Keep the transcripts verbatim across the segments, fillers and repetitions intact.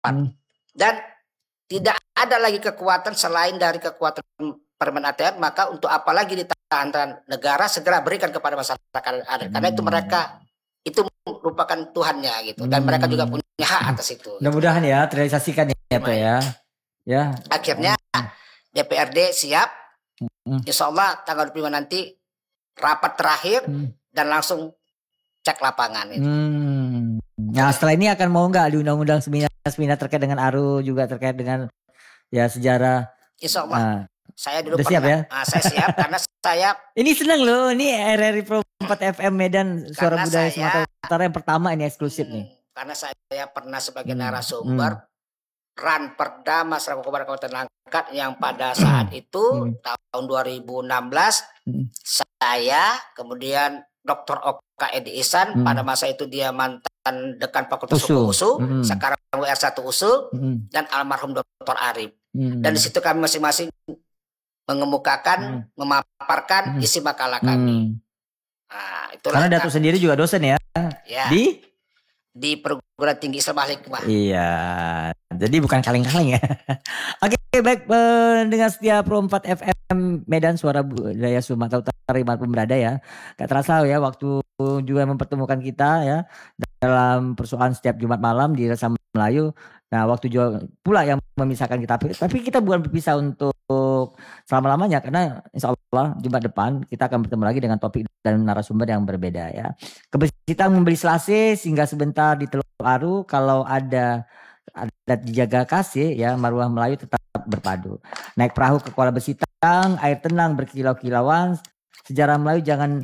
Hmm. Dan tidak ada lagi kekuatan selain dari kekuatan Permen A T M, maka untuk apalagi ditahan negara, segera berikan kepada masyarakat adat. Karena itu mereka itu merupakan Tuhannya gitu, dan hmm. mereka juga punya hak atas itu. Mudah-mudahan gitu. Ya terrealisasikan ya Pak ya. Ya. Akhirnya D P R D siap. Hmm. Insya Allah tanggal dua puluh lima nanti rapat terakhir hmm. dan langsung cek lapangan itu. Hmm. Nah setelah ini akan mau nggak di undang-undang seminar-seminar terkait dengan A R U juga terkait dengan ya sejarah. Insya Allah. Nah, saya dulu udah pernah, siap ya? Nah, saya siap karena saya. Ini senang loh, ini R R I Pro empat F M Medan Suara Budaya saya, Sumatera Utara yang pertama ini eksklusif hmm, nih. Karena saya pernah sebagai hmm. narasumber hmm. Ran Perda Masyarakat Kabupaten Langkat yang pada saat itu hmm. tahun dua ribu enam belas hmm. saya kemudian Doktor Oka Edi Ihsan hmm. pada masa itu dia mantan dekan Fakultas Hukum U S U, hmm. sekarang W R satu U S U hmm. dan almarhum Doktor Arif. Hmm. Dan di situ kami masing-masing mengemukakan, hmm. memaparkan hmm. isi makalah kami. Hmm. Nah, itulah. Karena Datuk sendiri juga dosen ya? Ya. Di? Di Perguruan Tinggi Islam Al-Hikmah. Iya. Jadi bukan kaleng-kaleng ya. Oke, baik pendengar setia Pro empat F M Medan Suara Budaya Sumatera Utara dimanapun berada ya. Gak terasa ya waktu juga mempertemukan kita ya dalam persoalan setiap Jumat malam di Rasa Melayu. Nah, waktu juga pula yang memisahkan kita. Tapi kita bukan berpisah untuk selama-lamanya karena insya Allah Jumat depan kita akan bertemu lagi dengan topik dan narasumber yang berbeda ya. Kebersihan membeli selase sehingga sebentar di Teluk Aru, kalau ada adat dijaga kasih ya, maruah Melayu tetap berpadu. Naik perahu ke Kuala Besitang, air tenang berkilau-kilauan, sejarah Melayu jangan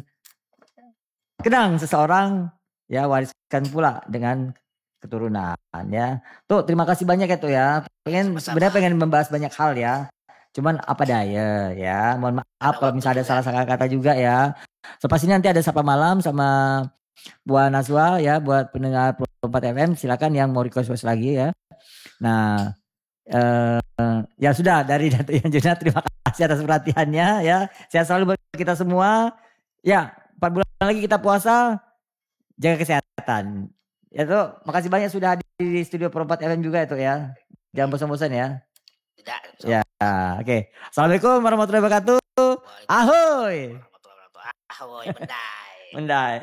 kenang seseorang ya, wariskan pula dengan keturunan ya. Tuh terima kasih banyak ya tuh ya. Pengen sebenarnya pengen membahas banyak hal ya. Cuman apa daya ya. Mohon maaf kalau misalnya ada salah-salah kata juga ya. So pasti nanti ada sapa malam sama buat Nazwa ya, buat pendengar Pro empat F M silakan yang mau request lagi ya. Nah, eh, ya sudah dari Datuk Yan Junat, terima kasih atas perhatiannya ya. Sehat selalu buat kita semua. Ya, empat bulan lagi kita puasa. Jaga kesehatan. Ya tuh, makasih banyak sudah hadir di studio Pro empat F M juga itu ya. Jangan bosan-bosan ya. Tidak. Ya, oke. Okay. Assalamualaikum warahmatullahi wabarakatuh. Ahoy. Ahoy, Mendai. Mendai.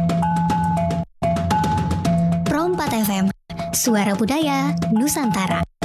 Pro empat F M, Suara Budaya Nusantara.